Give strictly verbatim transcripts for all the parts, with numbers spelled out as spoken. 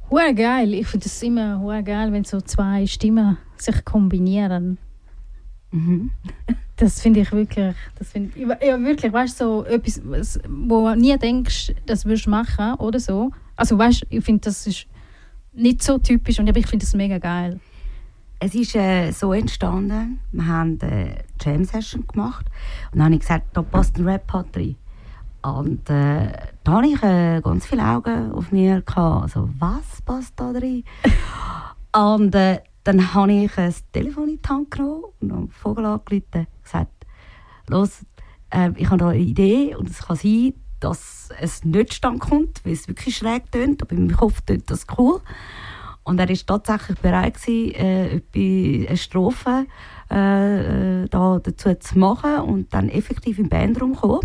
Hure geil. Ich finde es immer hure geil, wenn so zwei Stimmen sich kombinieren. Mhm. Das finde ich wirklich, das find, ja, wirklich, weißt du, so etwas, was- wo du nie denkst, das würdest du machen oder so. Also weißt, ich finde, das ist nicht so typisch und ich finde das mega geil. Es ist äh, so entstanden, wir haben eine Jam-Session gemacht und dann habe ich gesagt, da passt ein Rap-Part rein. Und äh, da hatte ich äh, ganz viele Augen auf mir. Gehabt. Also, was passt da rein? Und äh, dann habe ich ein Telefon in die Hand genommen und am Vogel angerufen und gesagt, «Los, äh, ich habe da eine Idee und es kann sein, dass es nicht zustande kommt, weil es wirklich schräg tönt, aber in meinem Kopf tönt das cool.» Und er war tatsächlich bereit, gewesen, äh, etwas- eine Strophe äh, äh, da dazu zu machen und dann effektiv im Bandraum gekommen.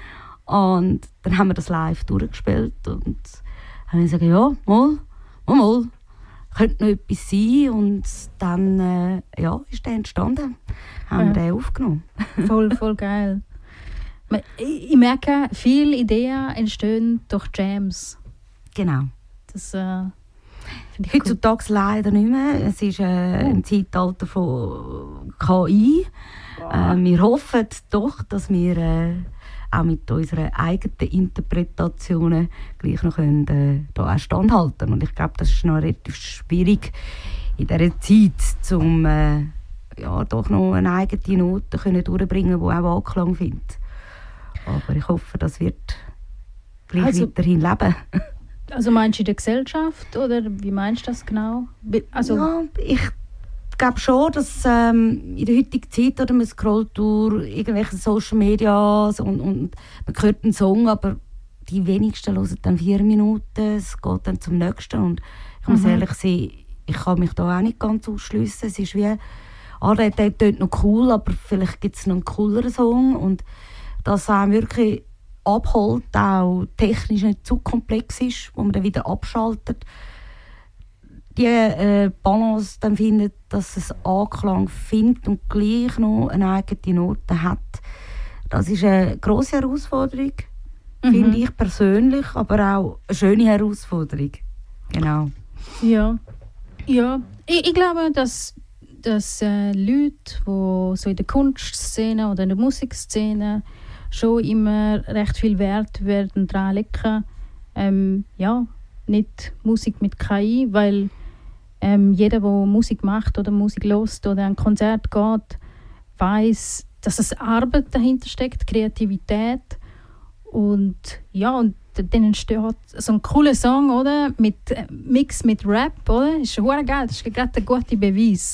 Und dann haben wir das live durchgespielt und haben gesagt, ja, mal, mal, mal, könnte noch etwas sein. Und dann äh, ja, ist der entstanden. Haben Ja. wir den aufgenommen. Voll, voll geil. Man- Ich ich merke, viele Ideen entstehen durch Jams. Genau. Das äh, finde ich cool. Heutzutage leider nicht mehr. Es ist äh, im Zeitalter von K I. Äh, wir hoffen doch, dass wir äh, auch mit unseren eigenen Interpretationen gleich noch können, äh, da auch standhalten. Und ich glaube, das ist noch relativ schwierig in dieser Zeit, um äh, ja, doch noch eine eigene Note können durchbringen, die auch Anklang findet. Aber ich hoffe, das wird gleich Also- weiterhin leben. Also meinst du in der Gesellschaft oder wie meinst du das genau? Wie- Also, Ja, ich glaube schon, dass ähm, in der heutigen Zeit, oder, man scrollt durch irgendwelche Social Media und, und man hört einen Song, aber die wenigsten hören dann vier Minuten, es geht dann zum nächsten. Und ich muss Mhm. ehrlich sein, ich kann mich da auch nicht ganz ausschliessen. Es ist wie, ah, der, der tönt noch cool, aber vielleicht gibt es noch einen cooleren Song. Und dass auch wirklich abholt, auch technisch nicht zu komplex ist, wo man dann wieder abschaltet. Die äh, Balance dann findet, dass es Anklang findet und gleich noch eine eigene Note hat. Das ist eine grosse Herausforderung, Mhm. finde ich persönlich, aber auch eine schöne Herausforderung. Genau. ja. Ja. Ich, ich glaube, dass, dass äh, Leute, die so in der Kunstszene oder in der Musikszene schon immer recht viel Wert werden daran legen, ähm, ja, nicht Musik mit K I, weil ähm, jeder, der Musik macht oder Musik hört oder an ein Konzert geht, weiß, dass es Arbeit dahinter steckt, Kreativität und ja, und dann entsteht so ein cooler Song, oder? Mit äh, Mix mit Rap, oder? Ist schon verdammt geil, das ist gerade ein guter Beweis.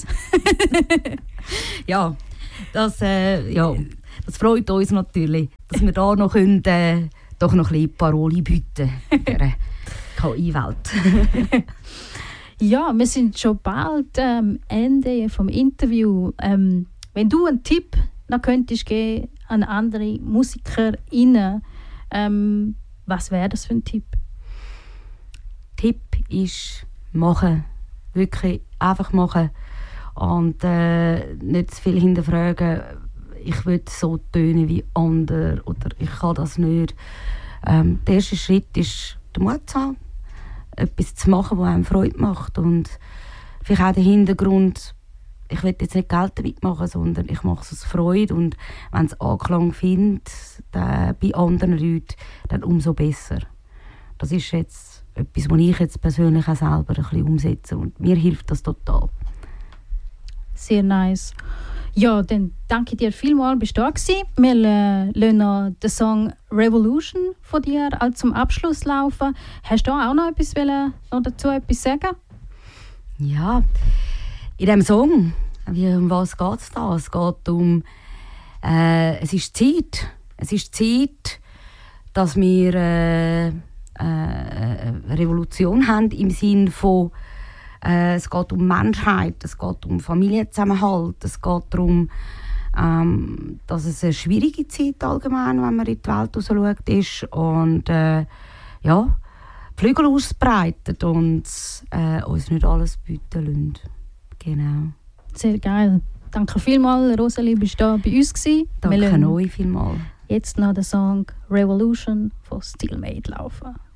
Ja, das, äh, ja, das freut uns natürlich, dass wir da noch, können, äh, doch noch ein bisschen Paroli bieten in dieser K I-Welt. Ja, wir sind schon bald am Ende vom Interview. Ähm, wenn du einen Tipp noch könntest geben an andere MusikerInnen, ähm, was wäre das für ein Tipp? Tipp ist machen. Wirklich einfach machen. Und äh, nicht zu viel hinterfragen, ich will so tönen wie andere oder ich kann das nicht. Ähm, der erste Schritt ist, den Mut zu haben, etwas zu machen, was einem Freude macht. Und vielleicht auch der Hintergrund, ich will jetzt nicht Geld damit machen, sondern ich mache es aus Freude. Und wenn es Anklang findet dann bei anderen Leuten, dann umso besser. Das ist jetzt etwas, was ich jetzt persönlich auch selber ein bisschen umsetze. Und mir hilft das total. Sehr nice. Ja, dann danke dir vielmals, bist du da gewesen. Wir äh, lassen noch den Song «Revolution» von dir als zum Abschluss laufen. Hast du auch noch etwas wollen, noch dazu etwas sagen? Ja, in diesem Song, wie, um was geht es da? Es geht um, äh, es ist Zeit. Es ist Zeit, dass wir äh, äh, eine Revolution haben im Sinne von, äh, es geht um Menschheit, es geht um Familienzusammenhalt, es geht darum, ähm, dass es eine schwierige Zeit allgemein, wenn man in die Welt rausschaut, ist und äh, ja, Flügel ausbreitet und äh, uns nicht alles bieten lassen. Genau. Sehr geil. Danke vielmals, Rosalie, bist du da bei uns gewesen. Wir Danke lassen euch vielmals. jetzt noch den Song «Revolution» von Stillmade laufen.